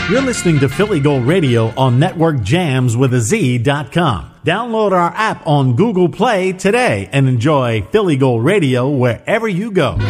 You're listening to Philly Gold Radio on NetworkJamsWithAZ.com. Download our app on Google Play today and enjoy Philly Gold Radio wherever you go.